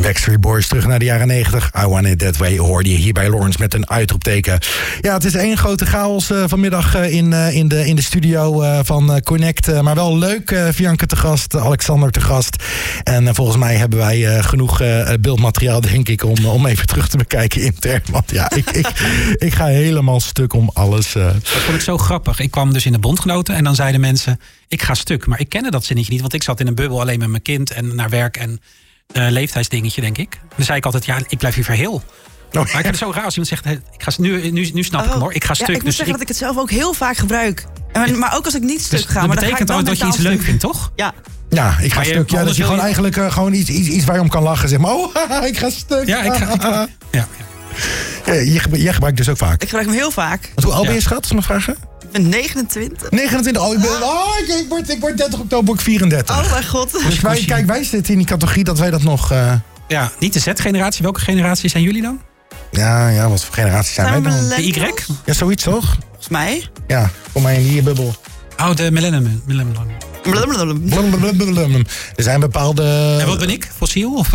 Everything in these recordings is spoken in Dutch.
Backstreet Boys terug naar de jaren 90. I Want It That Way hoorde je hier bij Lawrence met een uitroepteken. Ja, het is één grote chaos vanmiddag in de studio van Connect. Maar wel leuk. Vianke te gast, Alexander te gast. En volgens mij hebben wij genoeg beeldmateriaal, denk ik, om even terug te bekijken intern. Want ja, ik ga helemaal stuk om alles. Dat vond ik zo grappig. Ik kwam dus in de Bondgenoten en dan zeiden mensen, ik ga stuk. Maar ik kende dat zinnetje niet, want ik zat in een bubbel alleen met mijn kind en naar werk en leeftijdsdingetje, denk ik. Dan zei ik altijd, ja, ik blijf hier verheel. Oh, maar ik vind het zo raar als iemand zegt, ik ga, nu snap ik hem hoor, ik ga stuk. Ja, ik moet zeggen dat ik het zelf ook heel vaak gebruik. Maar ook als ik niet stuk dus ga. Dat maar betekent dan dat je iets leuk vindt, toch? Ja. Ja, ik ga stuk. Ja, dat je gewoon eigenlijk gewoon iets waar je om kan lachen. Zeg maar, ik ga stuk. Ja, ja. Jij gebruikt dus ook vaak. Ik gebruik hem heel vaak. Want hoe oud ben je, schat, als me vragen? Ik ben 29. 29? Ik word 30 oktober 34. Oh mijn god. Dus wij zitten in die categorie dat wij dat nog... Ja, niet de Z-generatie. Welke generatie zijn jullie dan? Ja, wat voor generatie zijn wij dan? De Y? Ja, zoiets toch? Volgens mij. Ja, kom maar in die bubbel. Oh, de millennium. Er zijn bepaalde... En wat ben ik? Fossiel? Of?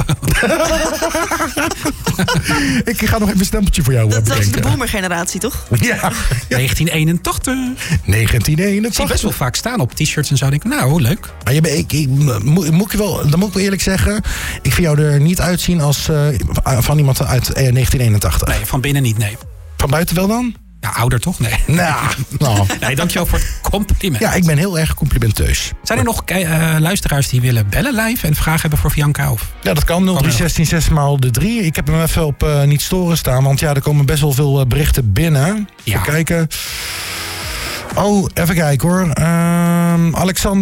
Ik ga nog even een stempeltje voor jou bedenken. Dat is de boomer-generatie, toch? Ja. 1981. 1981. Ik zie best wel vaak staan op t-shirts en zo. Denk ik, nou, leuk. Maar dan moet ik wel eerlijk zeggen, ik vind jou er niet uitzien als van iemand uit 1981. Nee, van binnen niet, nee. Van buiten wel dan? Ja, ouder toch? Nee. Nou. Nee, dankjewel voor het compliment. Ja, ik ben heel erg complimenteus. Zijn er nog luisteraars die willen bellen live en vragen hebben voor Vianca? Of? Ja, dat kan. 0316 6 maal de 3. Ik heb hem even op niet storen staan, want ja, er komen best wel veel berichten binnen. Ja. Even kijken. Oh, even kijken hoor. Alexander.